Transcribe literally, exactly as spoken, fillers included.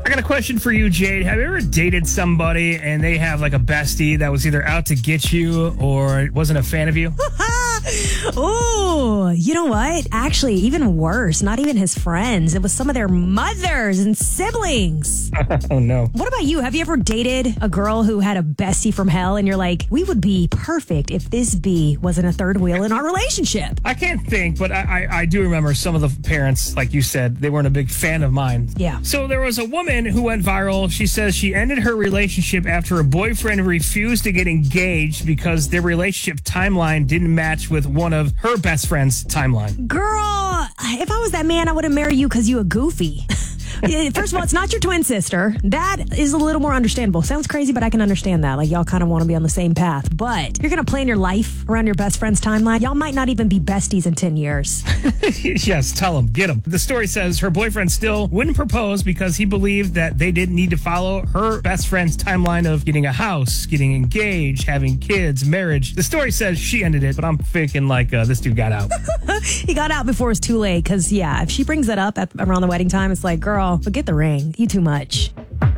I got a question for you, Jade. Have you ever dated somebody and they have like a bestie that was either out to get you or wasn't a fan of you? Oh, you know what? Actually, even worse. Not even his friends. It was some of their mothers and siblings. Oh, no. What about you? Have you ever dated a girl who had a bestie from hell and you're like, we would be perfect if this bee wasn't a third wheel in our relationship? I can't think, but I, I, I do remember some of the parents, like you said, they weren't a big fan of mine. Yeah. So there was a woman who went viral. She says she ended her relationship after her boyfriend refused to get engaged because their relationship timeline didn't match with one of her best friend's timeline. Girl, if I was that man, I wouldn't marry you because you a goofy. First of all, it's not your twin sister. That is a little more understandable. Sounds crazy, but I can understand that. Like, y'all kind of want to be on the same path. But you're going to plan your life around your best friend's timeline. Y'all might not even be besties in ten years. Yes, tell him. Get him. The story says her boyfriend still wouldn't propose because he believed that they didn't need to follow her best friend's timeline of getting a house, getting engaged, having kids, marriage. The story says she ended it, but I'm thinking like uh, this dude got out. He got out before it was too late because, yeah, if she brings that up at, around the wedding time, it's like, girl, forget the ring. You too much.